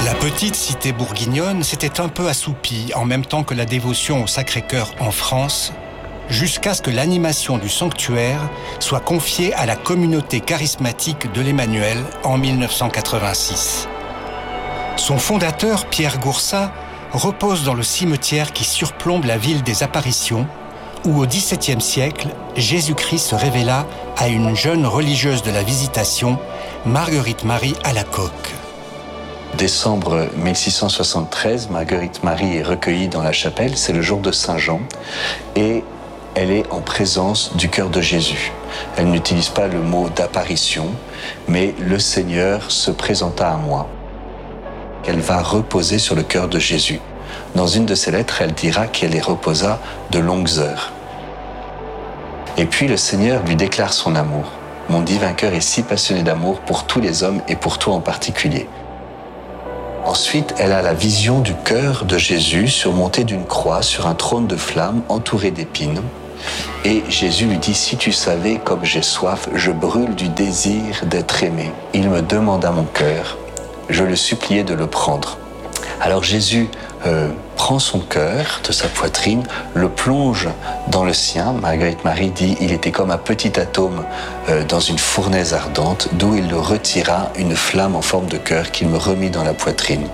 La petite cité bourguignonne s'était un peu assoupie en même temps que la dévotion au Sacré-Cœur en France, jusqu'à ce que l'animation du sanctuaire soit confiée à la communauté charismatique de l'Emmanuel en 1986. Son fondateur, Pierre Goursat, repose dans le cimetière qui surplombe la ville des Apparitions, où au XVIIe siècle, Jésus-Christ se révéla à une jeune religieuse de la Visitation, Marguerite Marie Alacoque. Décembre 1673, Marguerite Marie est recueillie dans la chapelle, c'est le jour de Saint-Jean, et elle est en présence du cœur de Jésus. Elle n'utilise pas le mot d'apparition, mais le Seigneur se présenta à moi. Elle va reposer sur le cœur de Jésus. Dans une de ses lettres, elle dira qu'elle y reposa de longues heures. Et puis le Seigneur lui déclare son amour. Mon divin cœur est si passionné d'amour pour tous les hommes et pour toi en particulier. Ensuite, elle a la vision du cœur de Jésus surmonté d'une croix sur un trône de flammes entouré d'épines. Et Jésus lui dit, si tu savais comme j'ai soif, je brûle du désir d'être aimé. Il me demanda mon cœur, je le suppliais de le prendre. Alors Jésus prend son cœur de sa poitrine, le plonge dans le sien. Marguerite Marie dit, il était comme un petit atome dans une fournaise ardente, d'où il le retira une flamme en forme de cœur qu'il me remit dans la poitrine.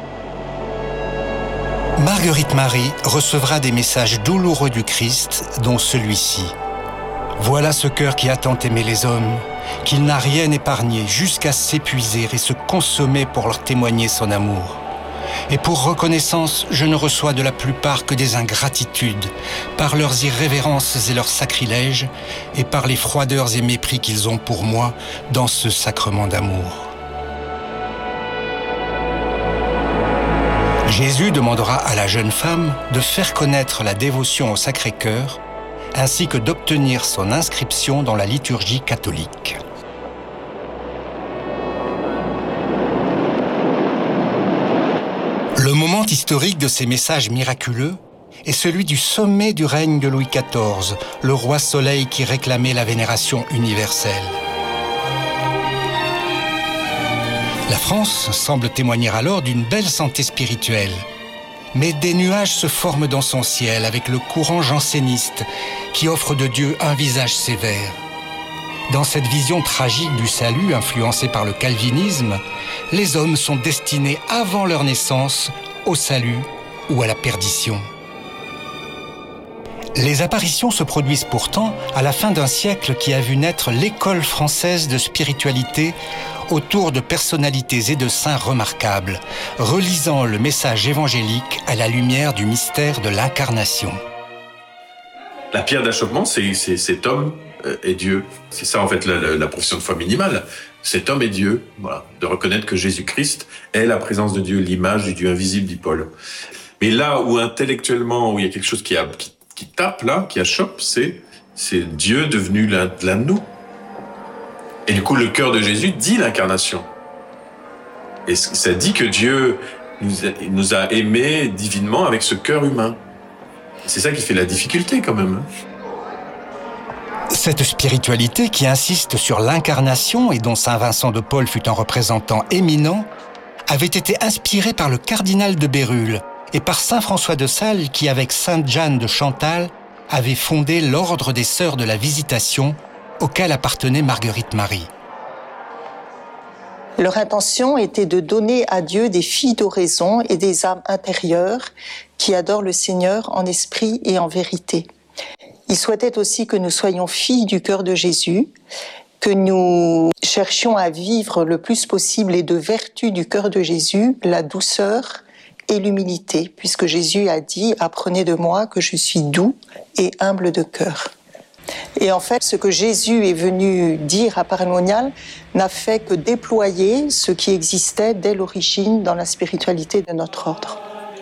Marguerite Marie recevra des messages douloureux du Christ, dont celui-ci. Voilà ce cœur qui a tant aimé les hommes, qu'il n'a rien épargné jusqu'à s'épuiser et se consommer pour leur témoigner son amour. Et pour reconnaissance, je ne reçois de la plupart que des ingratitudes, par leurs irrévérences et leurs sacrilèges, et par les froideurs et mépris qu'ils ont pour moi dans ce sacrement d'amour. Jésus demandera à la jeune femme de faire connaître la dévotion au Sacré-Cœur, ainsi que d'obtenir son inscription dans la liturgie catholique. Le moment historique de ces messages miraculeux est celui du sommet du règne de Louis XIV, le roi Soleil qui réclamait la vénération universelle. La France semble témoigner alors d'une belle santé spirituelle. Mais des nuages se forment dans son ciel avec le courant janséniste qui offre de Dieu un visage sévère. Dans cette vision tragique du salut influencée par le calvinisme, les hommes sont destinés avant leur naissance au salut ou à la perdition. Les apparitions se produisent pourtant à la fin d'un siècle qui a vu naître l'école française de spiritualité autour de personnalités et de saints remarquables, relisant le message évangélique à la lumière du mystère de l'incarnation. La pierre d'achoppement, c'est cet homme et Dieu. C'est ça en fait la profession de foi minimale. Cet homme est Dieu, voilà, de reconnaître que Jésus-Christ est la présence de Dieu, l'image du Dieu invisible, dit Paul. Mais là où intellectuellement, où il y a quelque chose qui tape là, qui achoppe, c'est Dieu devenu l'un de nous. Et du coup, le cœur de Jésus dit l'incarnation. Et ça dit que Dieu nous a aimés divinement avec ce cœur humain. C'est ça qui fait la difficulté quand même. Cette spiritualité qui insiste sur l'incarnation et dont saint Vincent de Paul fut un représentant éminent, avait été inspirée par le cardinal de Bérulle et par saint François de Sales qui, avec sainte Jeanne de Chantal, avait fondé l'ordre des Sœurs de la Visitation auquel appartenait Marguerite Marie. Leur intention était de donner à Dieu des filles d'oraison et des âmes intérieures qui adorent le Seigneur en esprit et en vérité. Ils souhaitaient aussi que nous soyons filles du cœur de Jésus, que nous cherchions à vivre le plus possible les deux vertus du cœur de Jésus, la douceur et l'humilité, puisque Jésus a dit « Apprenez de moi que je suis doux et humble de cœur ». Et en fait, ce que Jésus est venu dire à Paray-le-Monial n'a fait que déployer ce qui existait dès l'origine dans la spiritualité de notre ordre.